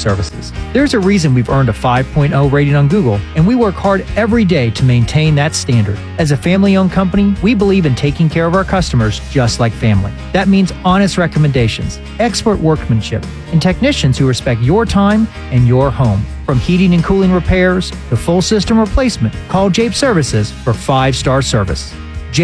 Services. There's a reason we've earned a 5.0 rating on Google, and we work hard every day to maintain that standard. As a family-owned company, we believe in taking care of our customers just like family. That means honest recommendations, expert workmanship, and technicians who respect your time and your home. From heating and cooling repairs to full system replacement, call Jape Services for 5-star service.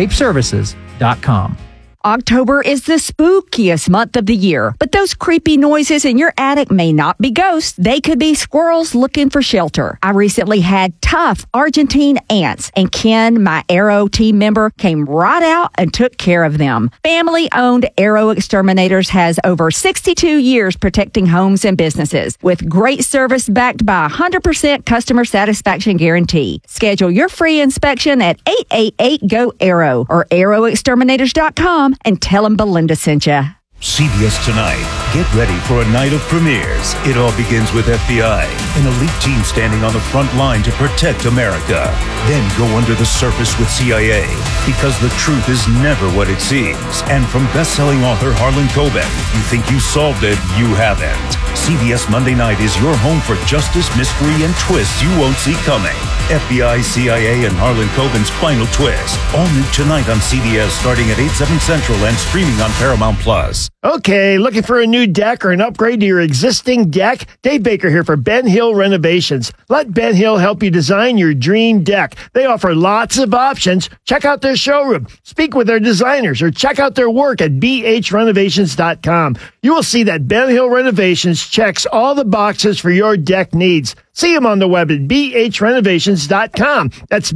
JapeServices.com. October is the spookiest month of the year, but those creepy noises in your attic may not be ghosts. They could be squirrels looking for shelter. I recently had tough Argentine ants, and Ken, my Arrow team member, came right out and took care of them. Family-owned Arrow Exterminators has over 62 years protecting homes and businesses with great service backed by a 100% customer satisfaction guarantee. Schedule your free inspection at 888-GO-ARROW or arrowexterminators.com and tell them Belinda sent you. CBS Tonight. Get ready for a night of premieres. It all begins with FBI, an elite team standing on the front line to protect America. Then go under the surface with CIA, because the truth is never what it seems. And from best-selling author Harlan Coben, you think you solved it, you haven't. CBS Monday Night is your home for justice, mystery, and twists you won't see coming. FBI, CIA, and Harlan Coben's Final Twist. All new tonight on CBS starting at 8/7 Central and streaming on Paramount Plus. Okay, looking for a new deck or an upgrade to your existing deck? Dave Baker here for Ben Hill Renovations. Let Ben Hill help you design your dream deck. They offer lots of options. Check out their showroom, speak with their designers, or check out their work at bhrenovations.com. You will see that Ben Hill Renovations checks all the boxes for your deck needs. See them on the web at bhrenovations.com. That's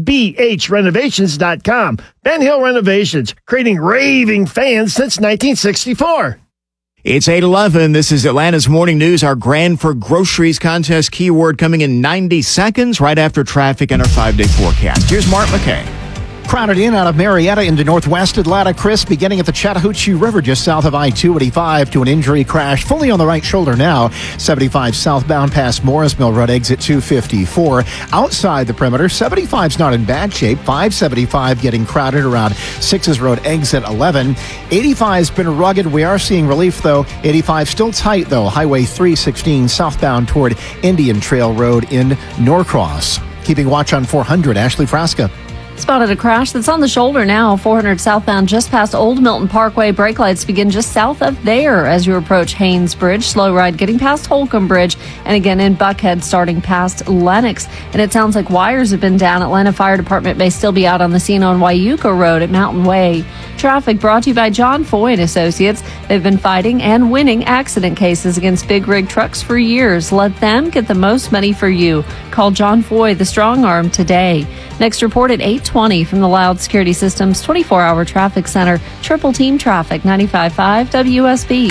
bhrenovations.com. Ben Hill Renovations, creating raving fans since 1964. It's 8:11. This is Atlanta's Morning News. Our Grand for Groceries contest keyword coming in 90 seconds right after traffic and our 5-day forecast. Here's Mark McKay. Crowded in out of Marietta into northwest Atlanta. Chris, beginning at the Chattahoochee River just south of I-285 to an injury crash. Fully on the right shoulder now. 75 southbound past Morris Mill Road, exit 254. Outside the perimeter, 75's not in bad shape. 575 getting crowded around 6's Road, exit 11. 85's been rugged. We are seeing relief, though. 85 still tight, though. Highway 316 southbound toward Indian Trail Road in Norcross. Keeping watch on 400, Ashley Frasca. Spotted a crash that's on the shoulder now, 400 southbound just past Old Milton Parkway. Brake lights begin just south of there as you approach Haynes Bridge. Slow ride getting past Holcomb Bridge, and again in Buckhead starting past Lenox. And it sounds like wires have been down. Atlanta Fire Department may still be out on the scene on Wyuka Road at Mountain Way. Traffic brought to you by John Foy and Associates. They've been fighting and winning accident cases against big rig trucks for years. Let them get the most money for you. Call John Foy, the strong arm, today. Next report at 8:20 from the Loud Security Systems 24-hour traffic center. Triple Team Traffic, 95.5 WSB.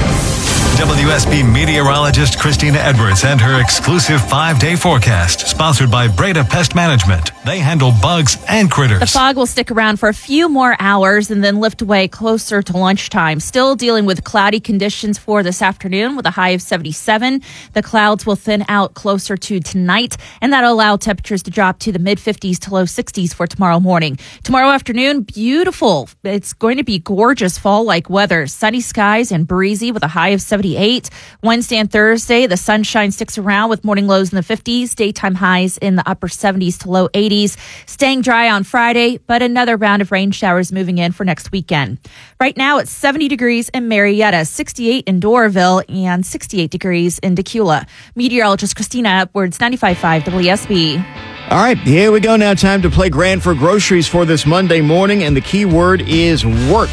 WSB meteorologist Christina Edwards and her exclusive 5-day forecast, sponsored by Breda Pest Management. They handle bugs and critters. The fog will stick around for a few more hours and then lift away closer to lunchtime. Still dealing with cloudy conditions for this afternoon with a high of 77. The clouds will thin out closer to tonight, and that'll allow temperatures to drop to the mid-50s to low 60s for tomorrow morning. Tomorrow afternoon, beautiful. It's going to be gorgeous fall-like weather. Sunny skies and breezy with a high of 78. Wednesday and Thursday, the sunshine sticks around with morning lows in the 50s, daytime highs in the upper 70s to low 80s. Staying dry on Friday, but another round of rain showers moving in for next weekend. Right now, it's 70 degrees in Marietta, 68 in Doraville, and 68 degrees in Decula. Meteorologist Christina Edwards, 95.5 WSB. All right, here we go now. Time to play Grand for Groceries for this Monday morning, and the key word is work.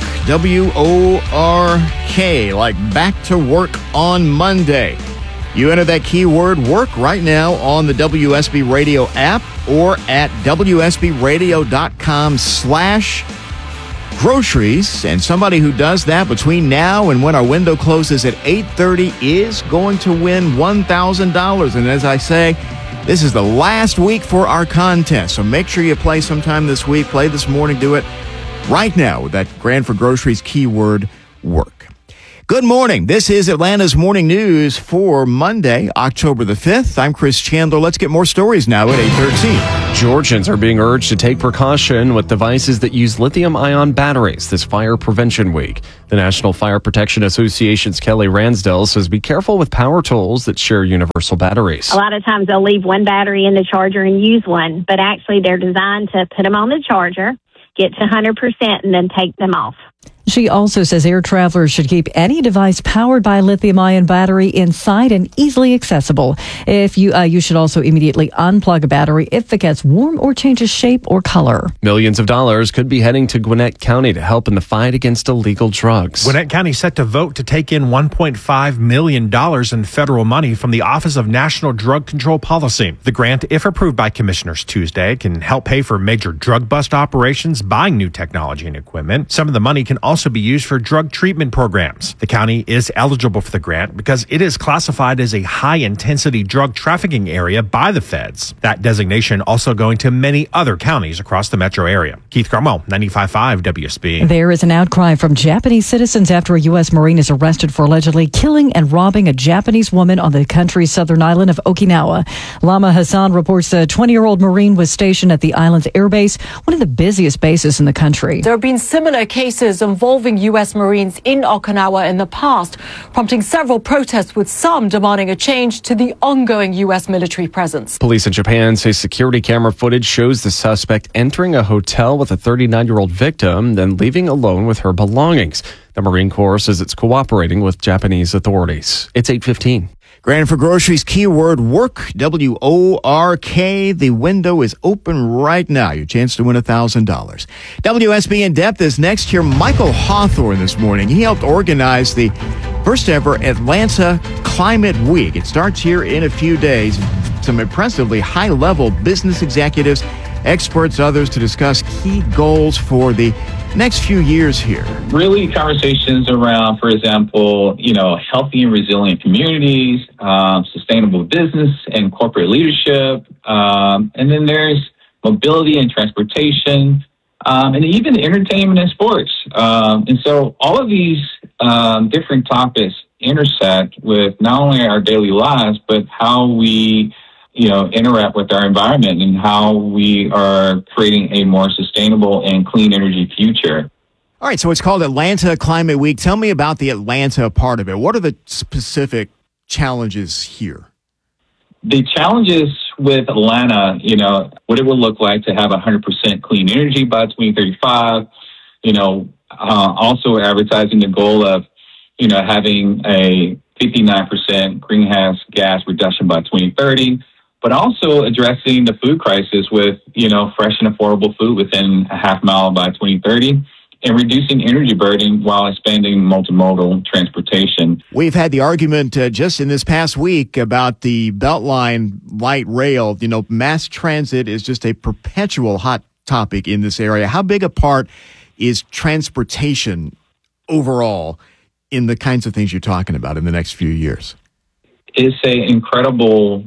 W-O-R-K, like back to work on Monday. You enter that keyword work right now on the WSB Radio app or at WSBRadio.com/groceries. And somebody who does that between now and when our window closes at 8:30 is going to win $1,000. And as I say, this is the last week for our contest, so make sure you play sometime this week. Play this morning. Do it right now with that Grand for Groceries keyword work. Good morning. This is Atlanta's Morning News for Monday, October the 5th. I'm Chris Chandler. Let's get more stories now at 8:13. Georgians are being urged to take precaution with devices that use lithium-ion batteries this fire prevention week. The National Fire Protection Association's Kelly Ransdell says be careful with power tools that share universal batteries. A lot of times they'll leave one battery in the charger and use one, but actually they're designed to put them on the charger, get to 100%, and then take them off. She also says air travelers should keep any device powered by a lithium-ion battery inside and easily accessible. If you should also immediately unplug a battery if it gets warm or changes shape or color. Millions of dollars could be heading to Gwinnett County to help in the fight against illegal drugs. Gwinnett County set to vote to take in $1.5 million in federal money from the Office of National Drug Control Policy. The grant, if approved by commissioners Tuesday, can help pay for major drug bust operations, buying new technology and equipment. Some of the money can also be used for drug treatment programs. The county is eligible for the grant because it is classified as a high-intensity drug trafficking area by the feds. That designation also going to many other counties across the metro area. Keith Cromwell, 95.5 WSB. There is an outcry from Japanese citizens after a U.S. Marine is arrested for allegedly killing and robbing a Japanese woman on the country's southern island of Okinawa. Lama Hassan reports a 20-year-old Marine was stationed at the island's airbase, one of the busiest bases in the country. There have been similar cases involving U.S. Marines in Okinawa in the past, prompting several protests, with some demanding a change to the ongoing U.S. military presence. Police in Japan say security camera footage shows the suspect entering a hotel with a 39-year-old victim, then leaving alone with her belongings. The Marine Corps says it's cooperating with Japanese authorities. It's 8:15. Grand for groceries, keyword work, W-O-R-K. The window is open right now. Your chance to win $1,000. WSB In Depth is next. Here, Michael Hawthorne this morning. He helped organize the first ever Atlanta Climate Week. It starts here in a few days. Some impressively high-level business executives, experts, others to discuss key goals for the next few years here. Really conversations around, for example, healthy and resilient communities, sustainable business and corporate leadership. And then there's mobility and transportation, and even entertainment and sports. And so all of these different topics intersect with not only our daily lives, but how we interact with our environment and how we are creating a more sustainable and clean energy future. All right, so it's called Atlanta Climate Week. Tell me about the Atlanta part of it. What are the specific challenges here? The challenges with Atlanta, what it would look like to have 100% clean energy by 2035, also advertising the goal of, having a 59% greenhouse gas reduction by 2030. But also addressing the food crisis with, fresh and affordable food within a half mile by 2030, and reducing energy burden while expanding multimodal transportation. We've had the argument just in this past week about the Beltline light rail. Mass transit is just a perpetual hot topic in this area. How big a part is transportation overall in the kinds of things you're talking about in the next few years? It's an incredible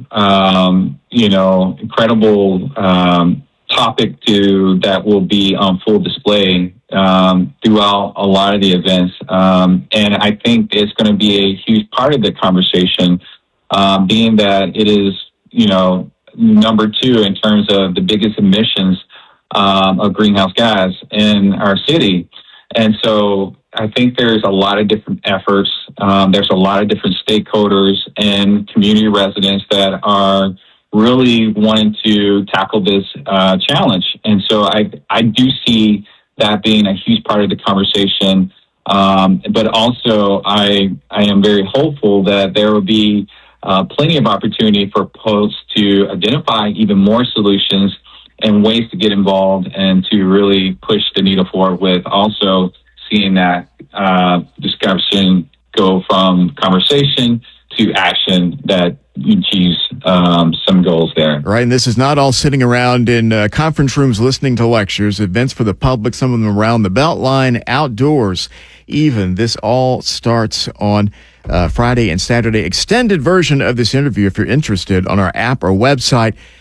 topic that will be on full display throughout a lot of the events. And I think it's going to be a huge part of the conversation, being that it is, number two in terms of the biggest emissions of greenhouse gas in our city. And so I think there's a lot of different efforts. There's a lot of different stakeholders and community residents that are really wanting to tackle this challenge. And so I do see that being a huge part of the conversation. But also I am very hopeful that there will be plenty of opportunity for folks to identify even more solutions and ways to get involved and to really push the needle forward with also seeing that discussion go from conversation to action that achieves some goals there. Right, and this is not all sitting around in conference rooms listening to lectures, events for the public, some of them around the Beltline, outdoors even. This all starts on Friday and Saturday. Extended version of this interview, if you're interested, on our app or website.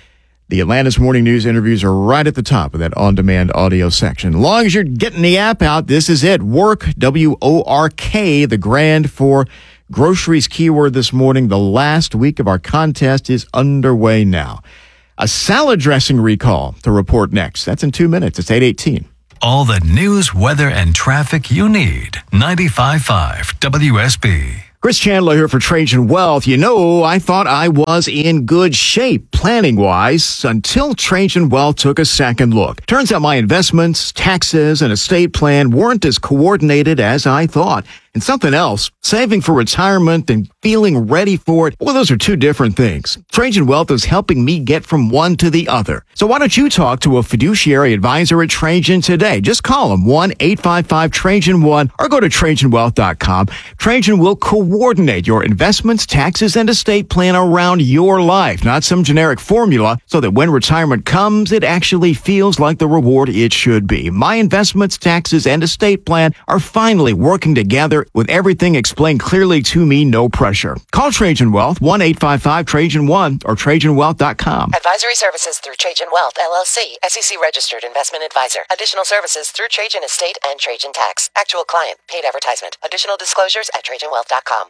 The Atlantis Morning News interviews are right at the top of that on-demand audio section. As long as you're getting the app out, this is it. Work, W-O-R-K, the grand for groceries keyword this morning. The last week of our contest is underway now. A salad dressing recall to report next. That's in 2 minutes. It's 8:18. All the news, weather, and traffic you need. 95.5 WSB. Chris Chandler here for Trajan Wealth. You know, I thought I was in good shape planning-wise until Trajan Wealth took a second look. Turns out my investments, taxes, and estate plan weren't as coordinated as I thought. And something else, saving for retirement and feeling ready for it, well, those are two different things. Trajan Wealth is helping me get from one to the other. So why don't you talk to a fiduciary advisor at Trajan today? Just call them 1-855-TRAJAN-1 or go to TrajanWealth.com. Trajan will coordinate your investments, taxes, and estate plan around your life, not some generic formula, so that when retirement comes, it actually feels like the reward it should be. My investments, taxes, and estate plan are finally working together with everything explained clearly to me, no pressure. Call Trajan Wealth, 1-855-TRAJAN-1 or TrajanWealth.com. Advisory services through Trajan Wealth, LLC, SEC registered investment advisor. Additional services through Trajan Estate and Trajan Tax. Actual client, paid advertisement. Additional disclosures at TrajanWealth.com.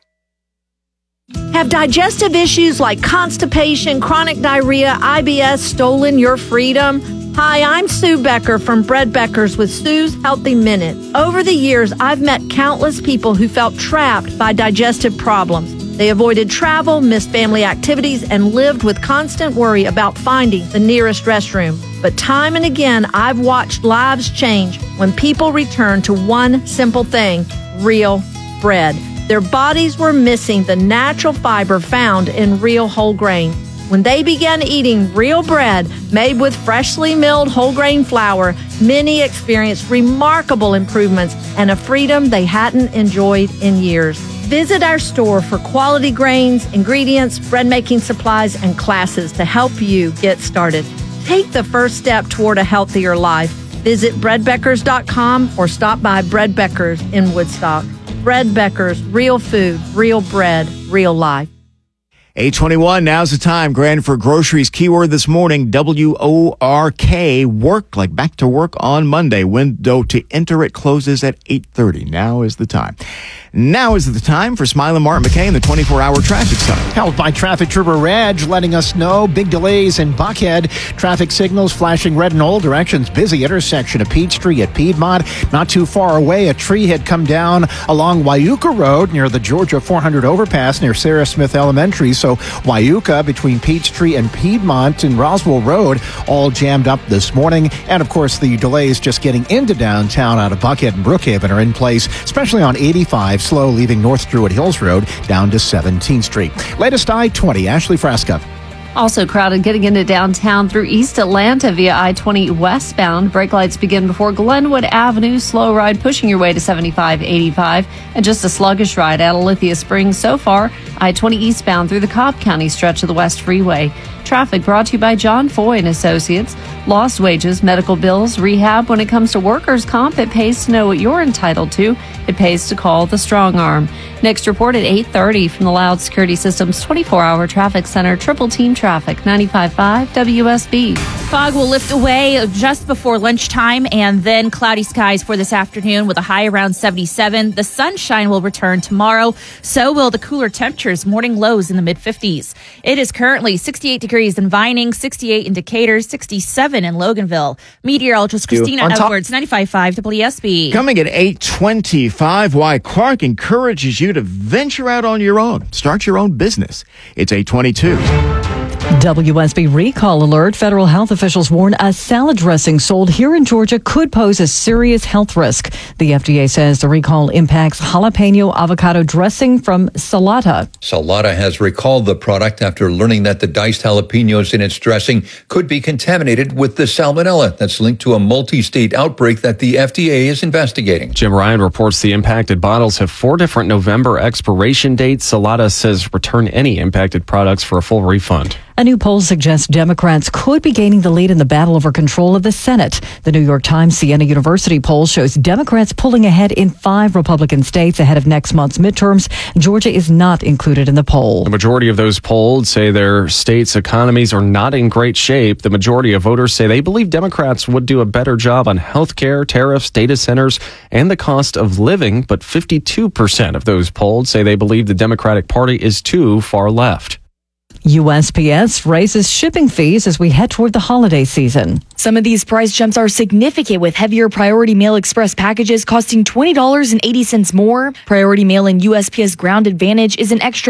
Have digestive issues like constipation, chronic diarrhea, IBS stolen your freedom? Hi, I'm Sue Becker from Bread Beckers with Sue's Healthy Minute. Over the years, I've met countless people who felt trapped by digestive problems. They avoided travel, missed family activities, and lived with constant worry about finding the nearest restroom. But time and again, I've watched lives change when people return to one simple thing: real bread. Their bodies were missing the natural fiber found in real whole grain. When they began eating real bread made with freshly milled whole grain flour, many experienced remarkable improvements and a freedom they hadn't enjoyed in years. Visit our store for quality grains, ingredients, bread making supplies, and classes to help you get started. Take the first step toward a healthier life. Visit breadbeckers.com or stop by Bread Beckers in Woodstock. Bread Beckers, real food, real bread, real life. 8:21, now's the time. Grand for groceries keyword this morning, W-O-R-K, work, like back to work on Monday. Window to enter it closes at 8:30. Now is the time. Now is the time for Smile and Martin McKay in the 24-hour traffic center. Held by Traffic Trooper Reg, letting us know big delays in Buckhead. Traffic signals flashing red in all directions. Busy intersection of Peachtree at Piedmont. Not too far away, a tree had come down along Wyuka Road near the Georgia 400 overpass near Sarah Smith Elementary. So Wyuka between Peachtree and Piedmont and Roswell Road all jammed up this morning. And of course, the delays just getting into downtown out of Buckhead and Brookhaven are in place, especially on 85. Slow leaving North Druid Hills Road down to 17th Street. Latest I-20, Ashley Frasca. Also crowded getting into downtown through East Atlanta via I-20 westbound. Brake lights begin before Glenwood Avenue. Slow ride pushing your way to 75-85. And just a sluggish ride out of Lithia Springs so far. I-20 eastbound through the Cobb County stretch of the West Freeway. Traffic brought to you by John Foy and Associates. Lost wages, medical bills, rehab. When it comes to workers' comp, it pays to know what you're entitled to. It pays to call the Strong Arm. Next report at 8:30 from the Loud Security Systems 24-hour traffic center. Triple team traffic, 95.5 WSB. Fog will lift away just before lunchtime, and then cloudy skies for this afternoon with a high around 77. The sunshine will return tomorrow. So will the cooler temperatures, morning lows in the mid-50s. It is currently 68 degrees in Vining, 68 in Decatur, 67 in Loganville. Meteorologist Christina Edwards, 95.5 WSB. Coming at 8:25, why Clark encourages you to venture out on your own. Start your own business. It's 8:22. WSB recall alert. Federal health officials warn a salad dressing sold here in Georgia could pose a serious health risk. The FDA says the recall impacts jalapeno avocado dressing from Salata. Salata has recalled the product after learning that the diced jalapenos in its dressing could be contaminated with the salmonella that's linked to a multi-state outbreak that the FDA is investigating. Jim Ryan reports the impacted bottles have 4 different November expiration dates. Salata says return any impacted products for a full refund. A new poll suggests Democrats could be gaining the lead in the battle over control of the Senate. The New York Times Siena University poll shows Democrats pulling ahead in 5 Republican states ahead of next month's midterms. Georgia is not included in the poll. The majority of those polled say their states' economies are not in great shape. The majority of voters say they believe Democrats would do a better job on health care, tariffs, data centers, and the cost of living, but 52% of those polled say they believe the Democratic Party is too far left. USPS raises shipping fees as we head toward the holiday season. Some of these price jumps are significant, with heavier Priority Mail Express packages costing $20.80 more. Priority Mail and USPS Ground Advantage is an extra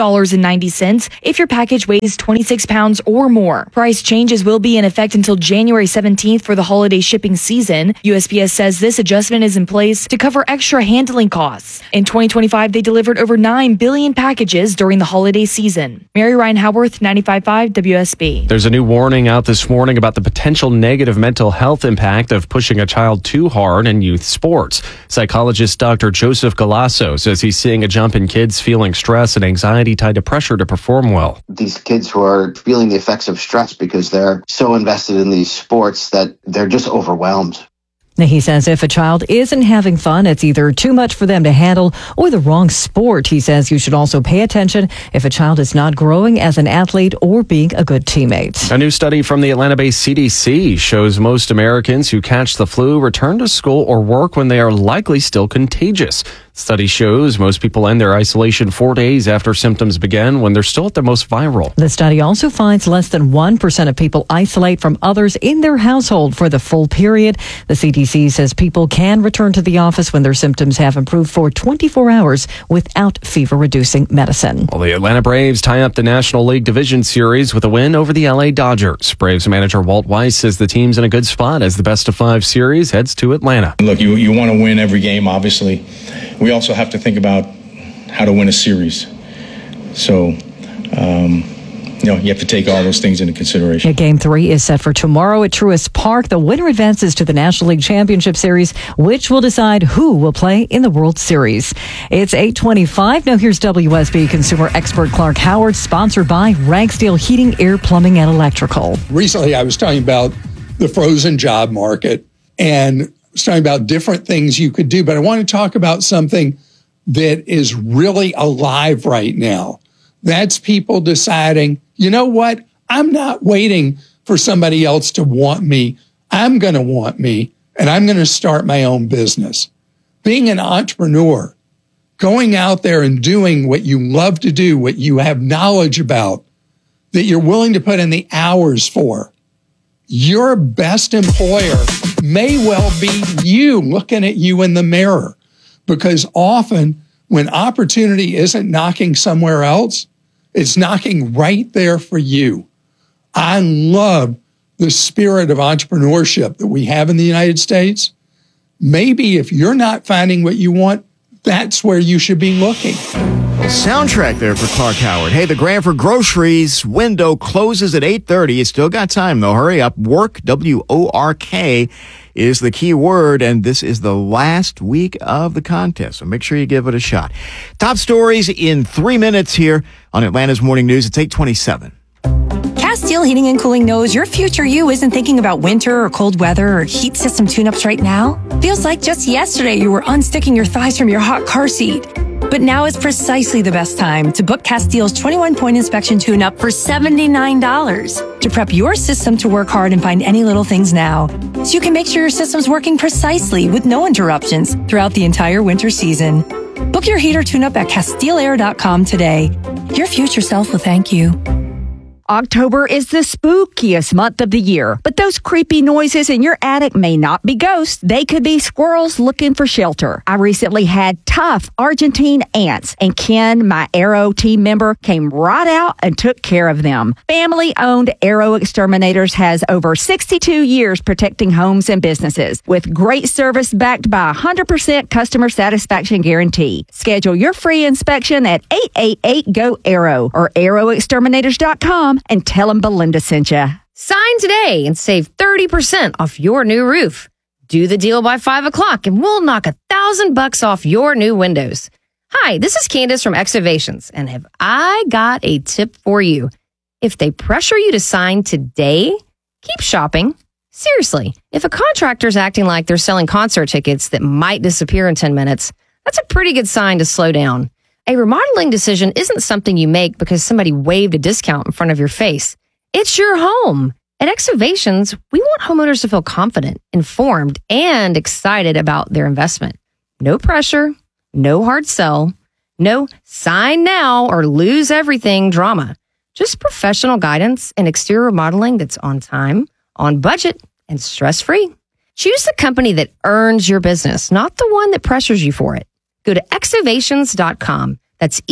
$3.90 if your package weighs 26 pounds or more. Price changes will be in effect until January 17th for the holiday shipping season. USPS says this adjustment is in place to cover extra handling costs. In 2025, they delivered over 9 billion packages during the holiday season. Mary Ryan Howarth, 95.5 WSB. There's a new warning out this morning about the potential negative mental health impact of pushing a child too hard in youth sports. Psychologist Dr. Joseph Galasso says he's seeing a jump in kids feeling stress and anxiety tied to pressure to perform well. These kids who are feeling the effects of stress because they're so invested in these sports that they're just overwhelmed. He says if a child isn't having fun, it's either too much for them to handle or the wrong sport. He says you should also pay attention if a child is not growing as an athlete or being a good teammate. A new study from the Atlanta-based CDC shows most Americans who catch the flu return to school or work when they are likely still contagious. Study shows most people end their isolation 4 days after symptoms begin when they're still at their most viral. The study also finds less than 1% of people isolate from others in their household for the full period. The CDC says people can return to the office when their symptoms have improved for 24 hours without fever-reducing medicine. Well, the Atlanta Braves tie up the National League Division Series with a win over the LA Dodgers. Braves manager Walt Weiss says the team's in a good spot as the best-of-5 series heads to Atlanta. Look, you want to win every game, obviously. We also have to think about how to win a series. So, you have to take all those things into consideration. Game 3 is set for tomorrow at Truist Park. The winner advances to the National League Championship Series, which will decide who will play in the World Series. It's 8:25. Now here's WSB consumer expert Clark Howard, sponsored by Ragsdale Heating, Air, Plumbing, and Electrical. Recently, I was talking about the frozen job market and was talking about different things you could do, but I want to talk about something that is really alive right now. That's people deciding, you know what? I'm not waiting for somebody else to want me. I'm going to want me, and I'm going to start my own business. Being an entrepreneur, going out there and doing what you love to do, what you have knowledge about, that you're willing to put in the hours for. Your best employer may well be you, looking at you in the mirror, because often when opportunity isn't knocking somewhere else, it's knocking right there for you. I love the spirit of entrepreneurship that we have in the United States. Maybe if you're not finding what you want, that's where you should be looking. Soundtrack there for Clark Howard. Hey, the Granford Groceries window closes at 8:30. You still got time, though. Hurry up. Work, W-O-R-K, is the key word, and this is the last week of the contest, so make sure you give it a shot. Top stories in 3 minutes here on Atlanta's Morning News. It's 8:27. Castile Heating and Cooling knows your future you isn't thinking about winter or cold weather or heat system tune-ups right now. Feels like just yesterday you were unsticking your thighs from your hot car seat. But now is precisely the best time to book Castile's 21-point inspection tune-up for $79 to prep your system to work hard and find any little things now, so you can make sure your system's working precisely with no interruptions throughout the entire winter season. Book your heater tune-up at CastileAir.com today. Your future self will thank you. October is the spookiest month of the year, but those creepy noises in your attic may not be ghosts. They could be squirrels looking for shelter. I recently had tough Argentine ants, and Ken, my Arrow team member, came right out and took care of them. Family-owned Arrow Exterminators has over 62 years protecting homes and businesses, with great service backed by 100% customer satisfaction guarantee. Schedule your free inspection at 888-GO-ARROW or arrowexterminators.com. and tell them Belinda sent you. Sign today and save 30% off your new roof. Do the deal by 5 o'clock and we'll knock $1,000 off your new windows. Hi, this is Candace from Excavations, and have I got a tip for you. If they pressure you to sign today, keep shopping. Seriously, if a contractor's acting like they're selling concert tickets that might disappear in 10 minutes, that's a pretty good sign to slow down. A remodeling decision isn't something you make because somebody waved a discount in front of your face. It's your home. At Excavations, we want homeowners to feel confident, informed, and excited about their investment. No pressure, no hard sell, no sign now or lose everything drama. Just professional guidance and exterior remodeling that's on time, on budget, and stress-free. Choose the company that earns your business, not the one that pressures you for it. Go to Excavations.com. That's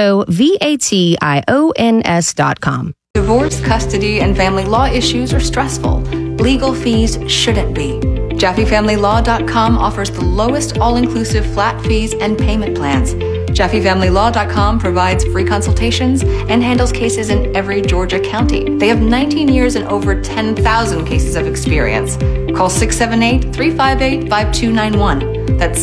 EXOVATIONS.com. Divorce, custody, and family law issues are stressful. Legal fees shouldn't be. JaffeeFamilyLaw.com offers the lowest all-inclusive flat fees and payment plans. JaffeeFamilyLaw.com provides free consultations and handles cases in every Georgia county. They have 19 years and over 10,000 cases of experience. Call 678-358-5291. That's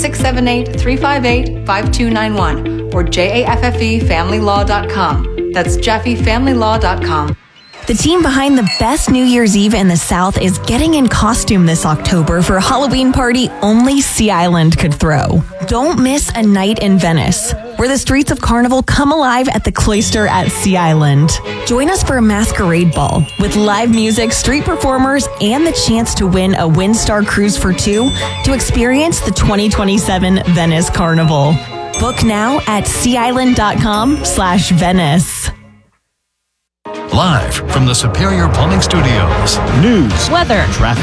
678-358-5291 or JAFFEFamilyLaw.com. That's JaffeeFamilyLaw.com. The team behind the best New Year's Eve in the South is getting in costume this October for a Halloween party only Sea Island could throw. Don't miss a night in Venice, where the streets of Carnival come alive at the Cloister at Sea Island. Join us for a masquerade ball with live music, street performers, and the chance to win a Windstar cruise for two to experience the 2027 Venice Carnival. Book now at seaisland.com/Venice. Live from the Superior Plumbing Studios. News, weather, traffic.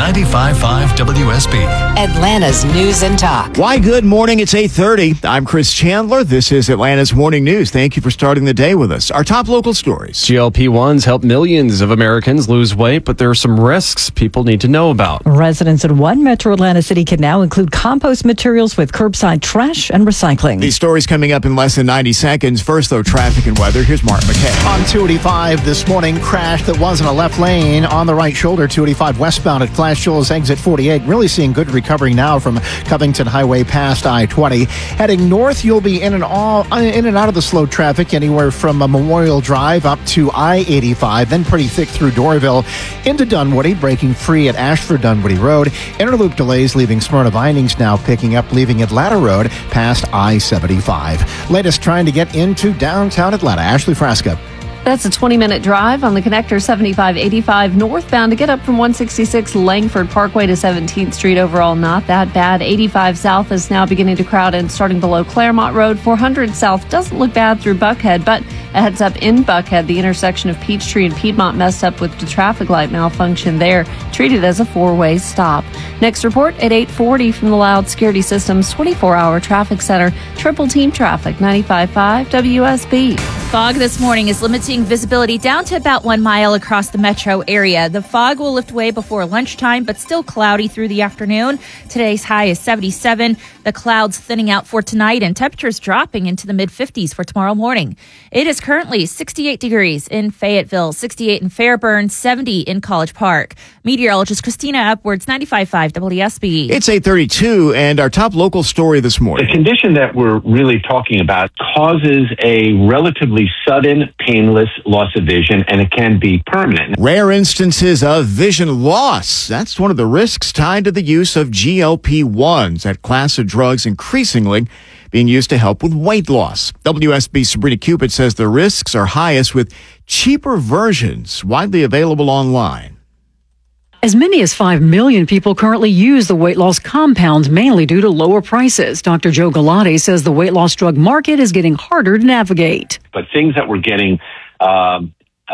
95.5 WSB. Atlanta's News and Talk. Why, good morning. It's 8:30. I'm Chris Chandler. This is Atlanta's Morning News. Thank you for starting the day with us. Our top local stories. GLP-1s help millions of Americans lose weight, but there are some risks people need to know about. Residents in one metro Atlanta city can now include compost materials with curbside trash and recycling. These stories coming up in less than 90 seconds. First, though, traffic and weather. Here's Mark McKay. On 285 this morning, crash that was in a left lane on the right shoulder, 285 westbound at Flash Shoals exit 48. Really seeing good recovery now from Covington Highway past I-20. Heading north, you'll be in and out of the slow traffic anywhere from Memorial Drive up to I-85, then pretty thick through Doraville into Dunwoody, breaking free at Ashford Dunwoody Road. Interloop delays leaving Smyrna Vinings now picking up, leaving Atlanta Road past I-75. Latest trying to get into downtown Atlanta. Ashley Frasca. That's a 20-minute drive on the connector 7585 northbound to get up from 166 Langford Parkway to 17th Street. Overall, not that bad. 85 south is now beginning to crowd in, starting below Claremont Road. 400 south doesn't look bad through Buckhead, but a heads up in Buckhead. The intersection of Peachtree and Piedmont messed up with the traffic light malfunction there, treated as a four-way stop. Next report at 8:40 from the Loud Security Systems 24-hour traffic center. Triple team traffic, 95.5 WSB. Fog this morning is limiting visibility down to about 1 mile across the metro area. The fog will lift away before lunchtime, but still cloudy through the afternoon. Today's high is 77. The clouds thinning out for tonight and temperatures dropping into the mid-50s for tomorrow morning. It is currently 68 degrees in Fayetteville, 68 in Fairburn, 70 in College Park. Meteorologist Christina Upwards, 95.5 WSB. It's 8:32, and our top local story this morning. The condition that we're really talking about causes a relatively sudden, painless loss of vision, and it can be permanent. Rare instances of vision loss. That's one of the risks tied to the use of GLP-1s, that class of drugs increasingly being used to help with weight loss. WSB's Sabrina Cupid says the risks are highest with cheaper versions widely available online. As many as 5 million people currently use the weight loss compounds, mainly due to lower prices. Dr. Joe Galati says the weight loss drug market is getting harder to navigate. But things that we're getting by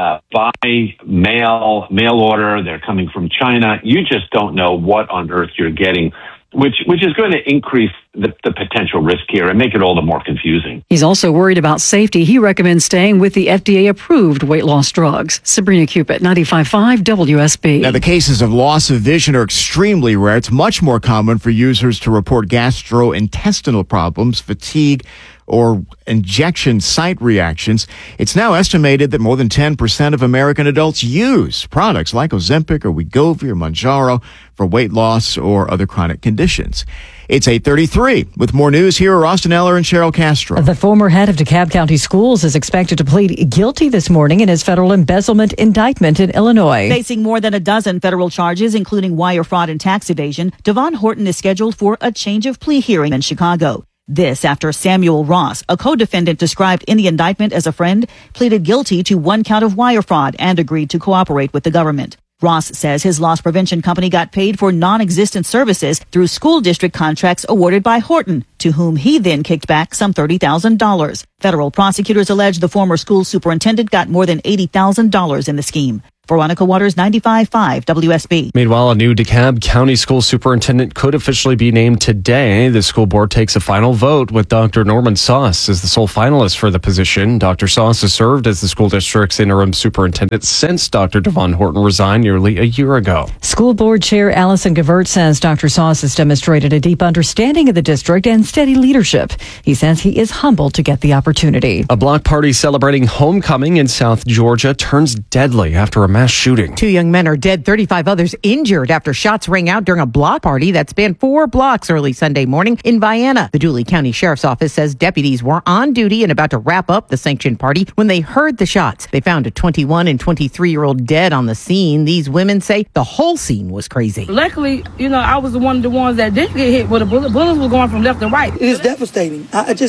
mail order, they're coming from China, you just don't know what on earth you're getting, which is going to increase the potential risk here and make it all the more confusing. He's also worried about safety. He recommends staying with the FDA-approved weight loss drugs. Sabrina Cupid, 95.5 WSB. Now, the cases of loss of vision are extremely rare. It's much more common for users to report gastrointestinal problems, fatigue, or injection site reactions. It's now estimated that more than 10% of American adults use products like Ozempic or Wegovy or Mounjaro for weight loss or other chronic conditions. It's 8:33. With more news, here are Austin Eller and Cheryl Castro. The former head of DeKalb County Schools is expected to plead guilty this morning in his federal embezzlement indictment in Illinois. Facing more than a dozen federal charges, including wire fraud and tax evasion, Devon Horton is scheduled for a change of plea hearing in Chicago. This after Samuel Ross, a co-defendant described in the indictment as a friend, pleaded guilty to one count of wire fraud and agreed to cooperate with the government. Ross says his loss prevention company got paid for non-existent services through school district contracts awarded by Horton, to whom he then kicked back some $30,000. Federal prosecutors allege the former school superintendent got more than $80,000 in the scheme. Veronica Waters, 95.5 WSB. Meanwhile, a new DeKalb County School Superintendent could officially be named today. The school board takes a final vote with Dr. Norman Sauce as the sole finalist for the position. Dr. Sauce has served as the school district's interim superintendent since Dr. Devon Horton resigned nearly a year ago. School board chair Allison Gavert says Dr. Sauce has demonstrated a deep understanding of the district and steady leadership. He says he is humbled to get the opportunity. A block party celebrating homecoming in South Georgia turns deadly after a mass shooting. 2 young men are dead, 35 others injured after shots rang out during a block party that spanned 4 blocks early Sunday morning in Vienna. The Dooley County Sheriff's Office says deputies were on duty and about to wrap up the sanctioned party when they heard the shots. They found a 21 and 23-year-old dead on the scene. These women say the whole scene was crazy. Luckily, I was one of the ones that didn't get hit with a bullet. Bullets were going from left to right. It is devastating.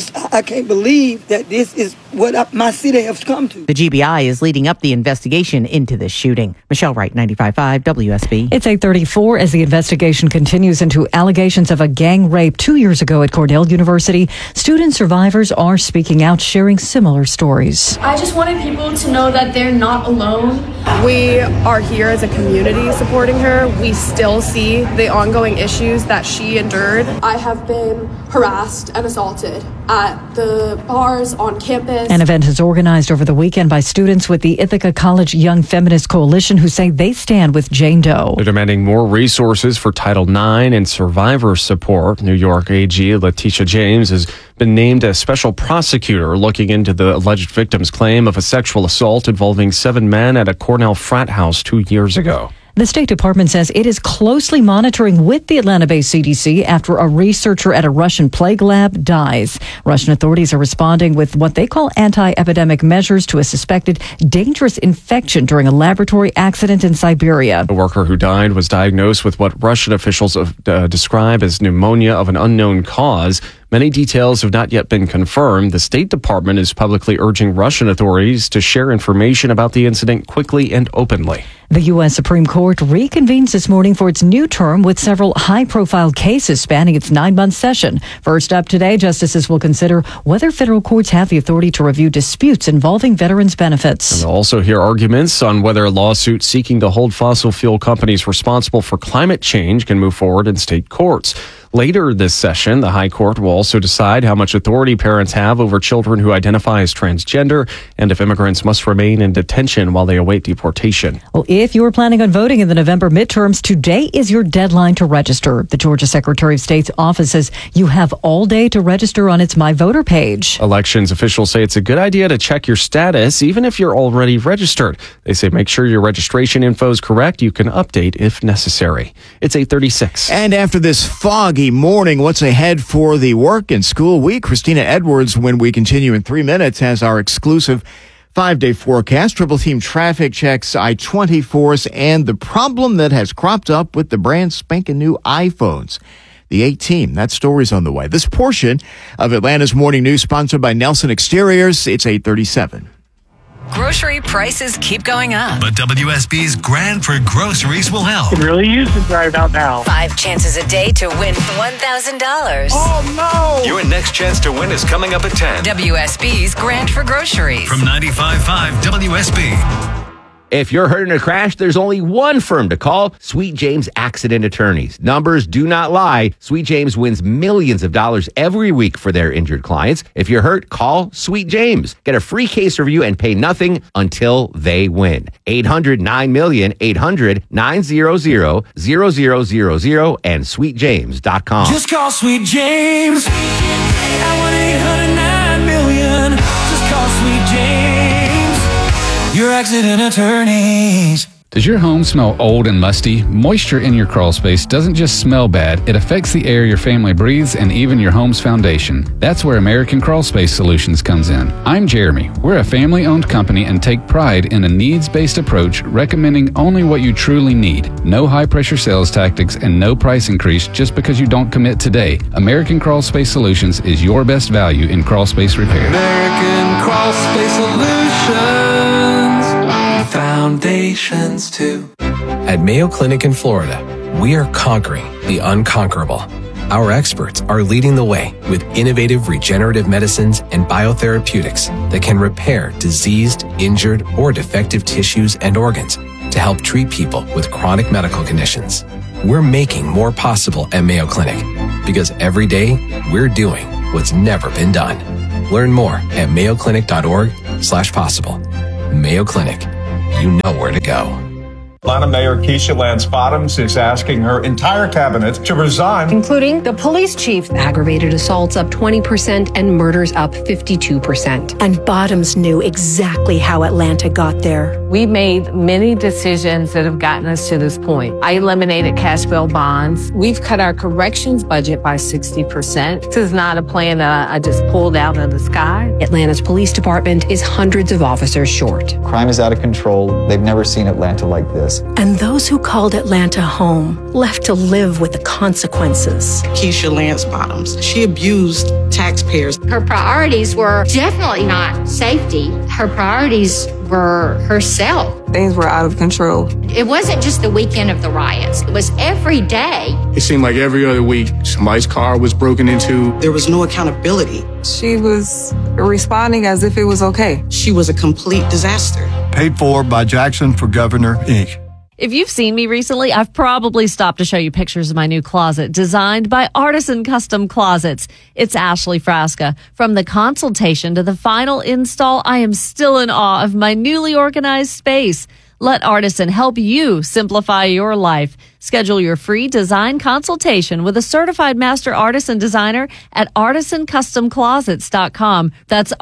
I can't believe that this is what my city has come to. The GBI is leading up the investigation into this shooting. Michelle Wright, 95.5 WSB. It's 8:34 as the investigation continues into allegations of a gang rape 2 years ago at Cornell University. Student survivors are speaking out, sharing similar stories. I just wanted people to know that they're not alone. We are here as a community supporting her. We still see the ongoing issues that she endured. I have been harassed and assaulted at the bars on campus. An event is organized over the weekend by students with the Ithaca College Young Feminist Coalition who say they stand with Jane Doe. They're demanding more resources for Title IX and survivor support. New York AG Letitia James has been named a special prosecutor looking into the alleged victim's claim of a sexual assault involving 7 men at a Cornell frat house 2 years ago. The State Department says it is closely monitoring with the Atlanta-based CDC after a researcher at a Russian plague lab dies. Russian authorities are responding with what they call anti-epidemic measures to a suspected dangerous infection during a laboratory accident in Siberia. The worker who died was diagnosed with what Russian officials describe as pneumonia of an unknown cause. Many details have not yet been confirmed. The State Department is publicly urging Russian authorities to share information about the incident quickly and openly. The U.S. Supreme Court reconvenes this morning for its new term with several high-profile cases spanning its 9-month session. First up today, justices will consider whether federal courts have the authority to review disputes involving veterans' benefits. And we'll also hear arguments on whether a lawsuit seeking to hold fossil fuel companies responsible for climate change can move forward in state courts. Later this session, the High Court will also decide how much authority parents have over children who identify as transgender and if immigrants must remain in detention while they await deportation. Well, if you're planning on voting in the November midterms, today is your deadline to register. The Georgia Secretary of State's office says you have all day to register on its My Voter page. Elections officials say it's a good idea to check your status even if you're already registered. They say make sure your registration info is correct. You can update if necessary. It's 8:36. And after this foggy morning, what's ahead for the work and school week? Christina Edwards, when we continue in 3 minutes, has our exclusive 5-day forecast, triple team traffic checks, I-24s, and the problem that has cropped up with the brand spanking new iPhones. The 18, that story's on the way. This portion of Atlanta's Morning News sponsored by Nelson Exteriors. It's 8:37. Grocery prices keep going up. But WSB's Grand for Groceries will help. It really is right about now. 5 chances a day to win $1,000. Oh, no! Your next chance to win is coming up at 10. WSB's Grand for Groceries. From 95.5 WSB. If you're hurt in a crash, there's only one firm to call, Sweet James Accident Attorneys. Numbers do not lie. Sweet James wins millions of dollars every week for their injured clients. If you're hurt, call Sweet James. Get a free case review and pay nothing until they win. 800-9-million, 800-900-0000 and sweetjames.com. Just call Sweet James at 1-800-9-million. Just call Sweet James, your accident attorneys. Does your home smell old and musty? Moisture in your crawl space doesn't just smell bad, it affects the air your family breathes and even your home's foundation. That's where American Crawl Space Solutions comes in. I'm Jeremy. We're a family-owned company and take pride in a needs-based approach, recommending only what you truly need. No high-pressure sales tactics and no price increase just because you don't commit today. American Crawl Space Solutions is your best value in crawl space repair. American Crawl Space Solutions. Foundations too. At Mayo Clinic in Florida, we are conquering the unconquerable. Our experts are leading the way with innovative regenerative medicines and biotherapeutics that can repair diseased, injured, or defective tissues and organs to help treat people with chronic medical conditions. We're making more possible at Mayo Clinic because every day we're doing what's never been done. Learn more at mayoclinic.org/possible. Mayo Clinic. You know where to go. Atlanta Mayor Keisha Lance Bottoms is asking her entire cabinet to resign, including the police chief. Aggravated assaults up 20% and murders up 52%. And Bottoms knew exactly how Atlanta got there. We made many decisions that have gotten us to this point. I eliminated cash bail bonds. We've cut our corrections budget by 60%. This is not a plan that I just pulled out of the sky. Atlanta's police department is hundreds of officers short. Crime is out of control. They've never seen Atlanta like this. And those who called Atlanta home left to live with the consequences. Keisha Lance Bottoms, she abused taxpayers. Her priorities were definitely not safety. Her priorities were herself. Things were out of control. It wasn't just the weekend of the riots. It was every day. It seemed like every other week, somebody's car was broken into. There was no accountability. She was responding as if it was okay. She was a complete disaster. Paid for by Jackson for Governor, Inc. If you've seen me recently, I've probably stopped to show you pictures of my new closet designed by Artisan Custom Closets. It's Ashley Frasca. From the consultation to the final install, I am still in awe of my newly organized space. Let Artisan help you simplify your life. Schedule your free design consultation with a certified master artisan designer at artisancustomclosets.com. That's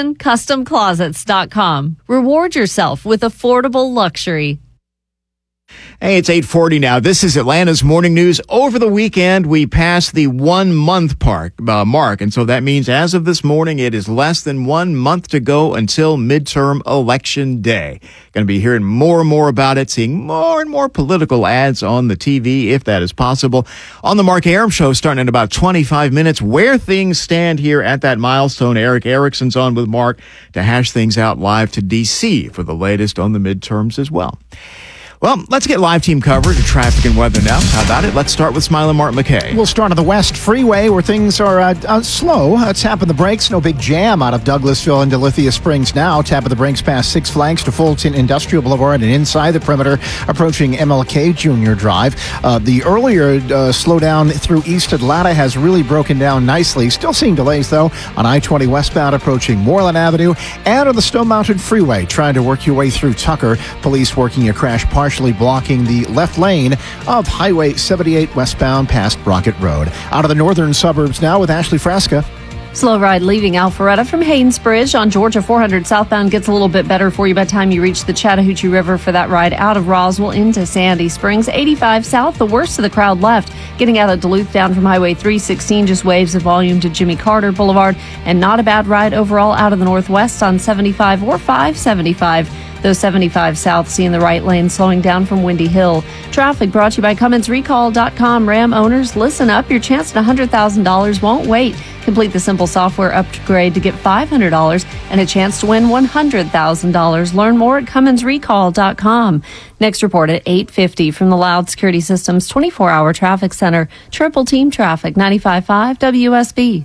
artisancustomclosets.com. Reward yourself with affordable luxury. Hey, it's 8:40 now. This is Atlanta's Morning News. Over the weekend, we passed the 1 month mark. And so that means as of this morning, it is less than 1 month to go until midterm election day. Going to be hearing more and more about it, seeing more and more political ads on the TV, if that is possible. On the Mark Arum Show, starting in about 25 minutes, where things stand here at that milestone. Eric Erickson's on with Mark to hash things out live to D.C. for the latest on the midterms as well. Well, let's get live team coverage of traffic and weather now. How about it? Let's start with Smile and Mark McKay. We'll start on the West Freeway where things are slow. Tapping the brakes. No big jam out of Douglasville into Lithia Springs now. Tapping the brakes past Six Flags to Fulton Industrial Boulevard and inside the perimeter approaching MLK Junior Drive. The earlier slowdown through East Atlanta has really broken down nicely. Still seeing delays, though, on I-20 westbound approaching Moreland Avenue and on the Stone Mountain Freeway. Trying to work your way through Tucker. Police working a crash partially blocking the left lane of Highway 78 westbound past Brockett Road. Out of the northern suburbs now with Ashley Frasca. Slow ride leaving Alpharetta from Haynesbridge on Georgia 400 southbound gets a little bit better for you by the time you reach the Chattahoochee River for that ride out of Roswell into Sandy Springs. 85 south, the worst of the crowd left. Getting out of Duluth down from Highway 316 just waves of volume to Jimmy Carter Boulevard, and not a bad ride overall out of the northwest on 75 or 575. Those 75 south seeing the right lane slowing down from Windy Hill. Traffic brought to you by CumminsRecall.com. Ram owners, listen up. Your chance at $100,000 won't wait. Complete the simple software upgrade to get $500 and a chance to win $100,000. Learn more at CumminsRecall.com. Next report at 8:50 from the Loud Security Systems 24-hour traffic center. Triple Team Traffic, 95.5 WSB.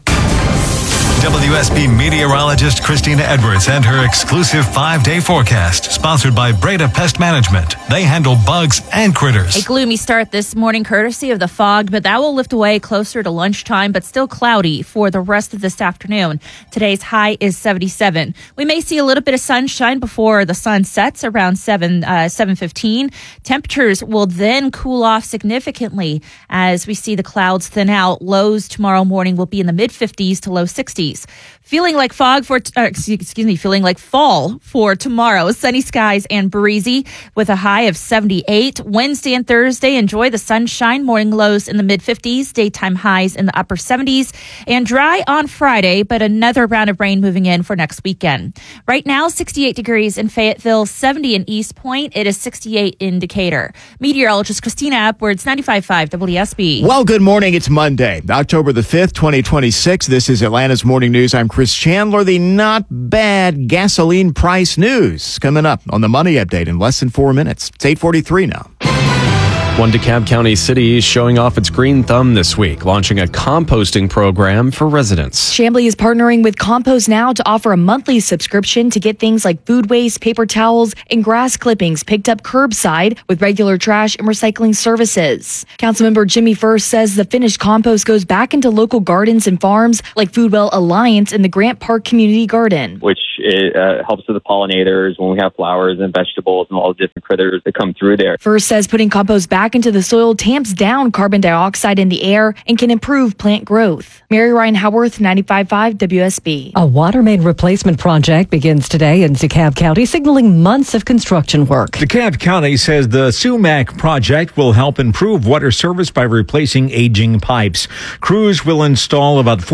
WSB meteorologist Christina Edwards and her exclusive 5-day forecast, sponsored by Breda Pest Management. They handle bugs and critters. A gloomy start this morning, courtesy of the fog, but that will lift away closer to lunchtime, but still cloudy for the rest of this afternoon. Today's high is 77. We may see a little bit of sunshine before the sun sets around 7:15. Temperatures will then cool off significantly as we see the clouds thin out. Lows tomorrow morning will be in the mid-50s to low 60s. 60s. Feeling like fall for tomorrow. Sunny skies and breezy with a high of 78. Wednesday and Thursday, enjoy the sunshine. Morning lows in the mid-50s, daytime highs in the upper 70s, and dry on Friday, but another round of rain moving in for next weekend. Right now, 68 degrees in Fayetteville, 70 in East Point. It is 68 in Decatur. Meteorologist Christina Edwards, 95.5 WSB. Well, good morning. It's Monday, October the 5th, 2026. This is Atlanta's Morning News. I'm Chris Chandler. The not bad gasoline price news coming up on the Money Update in less than 4 minutes. It's 8:43 now. One DeKalb County city is showing off its green thumb this week, launching a composting program for residents. Chamblee is partnering with Compost Now to offer a monthly subscription to get things like food waste, paper towels, and grass clippings picked up curbside with regular trash and recycling services. Councilmember Jimmy First says the finished compost goes back into local gardens and farms like Foodwell Alliance and the Grant Park Community Garden, which helps with the pollinators when we have flowers and vegetables and all the different critters that come through there. First says putting compost back into the soil tamps down carbon dioxide in the air and can improve plant growth. Mary Ryan Howarth, 95.5 WSB. A water main replacement project begins today in DeKalb County, signaling months of construction work. DeKalb County says the Sumac project will help improve water service by replacing aging pipes. Crews will install about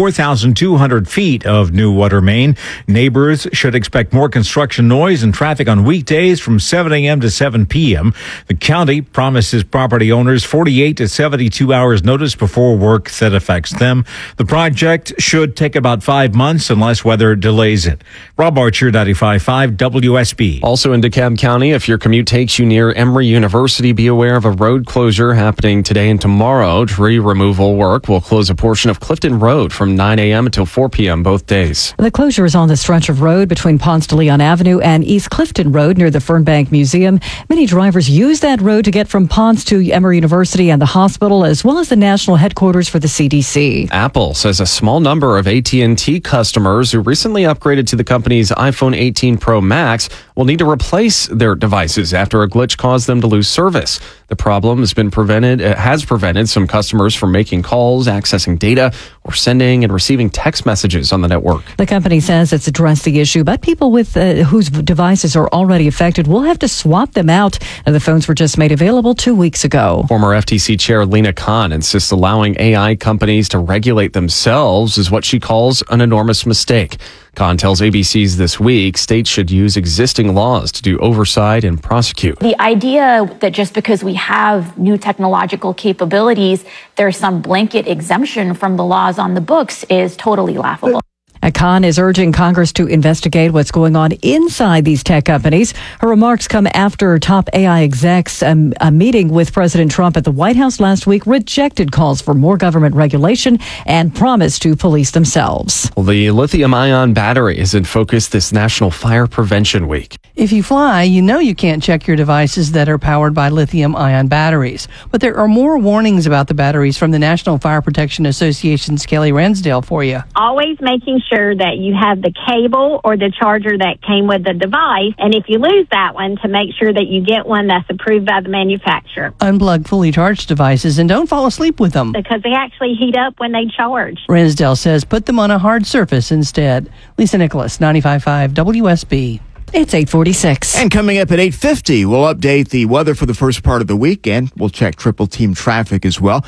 4,200 feet of new water main. Neighbors should expect more construction noise and traffic on weekdays from 7 a.m. to 7 p.m. The county promises property owners 48 to 72 hours notice before work that affects them. The project should take about 5 months unless weather delays it. Rob Archer, 95.5 WSB. Also in DeKalb County, if your commute takes you near Emory University, be aware of a road closure happening today and tomorrow. Tree removal work will close a portion of Clifton Road from 9 a.m. until 4 p.m. both days. The closure is on the stretch of road between Ponce de Leon Avenue and East Clifton Road near the Fernbank Museum. Many drivers use that road to get from Ponce to Emory University and the hospital, as well as the national headquarters for the CDC. Apple says a small number of AT&T customers who recently upgraded to the company's iPhone 18 Pro Max will need to replace their devices after a glitch caused them to lose service. The problem has prevented some customers from making calls, accessing data, or sending and receiving text messages on the network. The company says it's addressed the issue, but people with whose devices are already affected will have to swap them out. And the phones were just made available 2 weeks ago. Former FTC Chair Lena Khan insists allowing AI companies to regulate themselves is what she calls an enormous mistake. Khan tells ABC's This Week states should use existing laws to do oversight and prosecute. The idea that just because we have new technological capabilities, there's some blanket exemption from the laws on the books is totally laughable. Khan is urging Congress to investigate what's going on inside these tech companies. Her remarks come after top AI execs, a meeting with President Trump at the White House last week, rejected calls for more government regulation and promised to police themselves. Well, the lithium-ion battery is in focus this National Fire Prevention Week. If you fly, you know you can't check your devices that are powered by lithium-ion batteries. But there are more warnings about the batteries from the National Fire Protection Association's Kelly Ransdale for you. Always making sure that you have the cable or the charger that came with the device, and if you lose that one, to make sure that you get one that's approved by the manufacturer. Unplug fully charged devices and don't fall asleep with them, because they actually heat up when they charge. Ransdale says put them on a hard surface instead. Lisa Nicholas, 95.5 WSB. It's 8:46. And coming up at 8:50, we'll update the weather for the first part of the weekend. We'll check triple team traffic as well.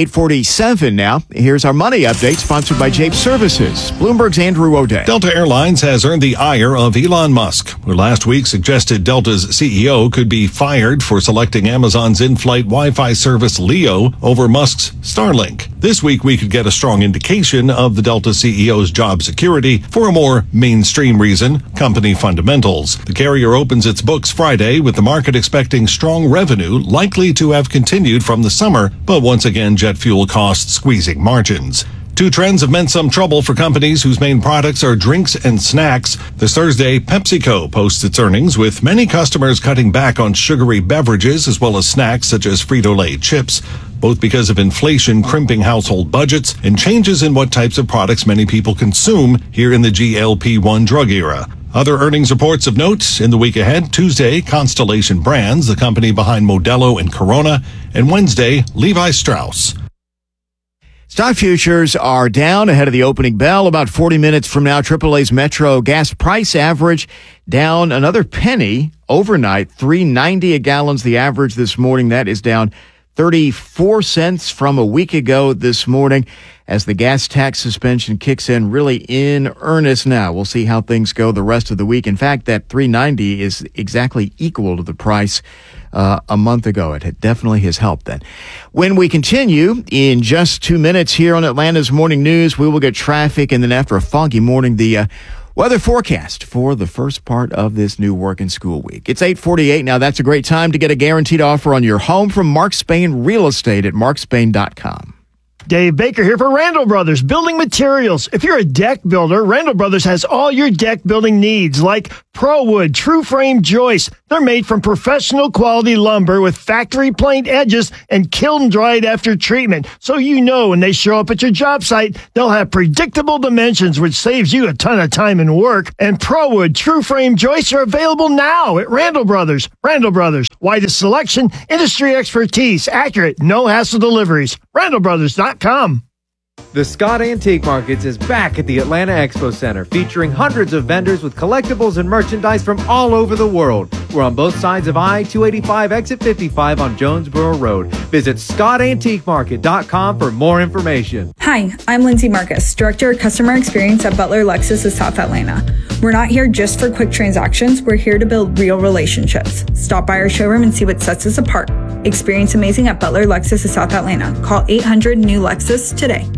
8:47 now. Here's our money update, sponsored by Jape Services. Bloomberg's Andrew O'Day. Delta Airlines has earned the ire of Elon Musk, who last week suggested Delta's CEO could be fired for selecting Amazon's in-flight Wi-Fi service Leo over Musk's Starlink. This week, we could get a strong indication of the Delta CEO's job security for a more mainstream reason, company fundamentals. The carrier opens its books Friday with the market expecting strong revenue likely to have continued from the summer, but once again jet fuel costs squeezing margins. Two trends have meant some trouble for companies whose main products are drinks and snacks. This Thursday, PepsiCo posts its earnings, with many customers cutting back on sugary beverages as well as snacks such as Frito-Lay chips, both because of inflation crimping household budgets and changes in what types of products many people consume here in the GLP-1 drug era. Other earnings reports of note in the week ahead: Tuesday, Constellation Brands, the company behind Modelo and Corona, and Wednesday, Levi Strauss. Stock futures are down ahead of the opening bell. About 40 minutes from now, AAA's Metro gas price average down another penny overnight, $3.90 a gallon's the average this morning. That is down 34 cents from a week ago this morning as the gas tax suspension kicks in really in earnest now. We'll see how things go the rest of the week. In fact, that $3.90 is exactly equal to the price a month ago. It definitely has helped then. When we continue in just 2 minutes here on Atlanta's Morning News, we will get traffic, and then after a foggy morning, the weather forecast for the first part of this new work and school week. It's 8:48 now. That's a great time to get a guaranteed offer on your home from Mark Spain Real Estate at markspain.com. Dave Baker here for Randall Brothers Building Materials. If you're a deck builder, Randall Brothers has all your deck building needs, like ProWood, True Frame joists. They're made from professional quality lumber with factory planed edges and kiln dried after treatment. So you know when they show up at your job site, they'll have predictable dimensions, which saves you a ton of time and work. And ProWood, True Frame joists are available now at Randall Brothers. Randall Brothers, widest selection, industry expertise, accurate, no hassle deliveries. RandallBrothers.com. The Scott Antique Markets is back at the Atlanta Expo Center, featuring hundreds of vendors with collectibles and merchandise from all over the world. We're on both sides of I-285, exit 55 on Jonesboro Road. Visit ScottAntiqueMarket.com for more information. Hi, I'm Lindsay Marcus, Director of Customer Experience at Butler Lexus of South Atlanta. We're not here just for quick transactions. We're here to build real relationships. Stop by our showroom and see what sets us apart. Experience amazing at Butler Lexus of South Atlanta. Call 800-NEW-LEXUS today.